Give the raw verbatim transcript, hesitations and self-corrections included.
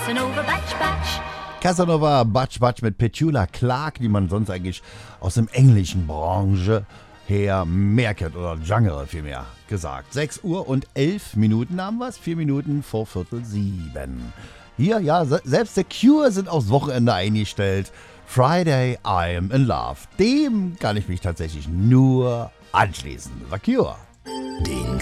Casanova, Batsch, Batsch. Casanova, Batsch, Batsch mit Petula Clark, wie man sonst eigentlich aus dem englischen Branche her mehr kennt, oder Genre vielmehr gesagt. sechs Uhr und elf Minuten haben wir es, vier Minuten vor Viertel sieben. Hier, ja, se- selbst The Cure sind aufs Wochenende eingestellt. Friday, I'm in Love. Dem kann ich mich tatsächlich nur anschließen. The Cure. Den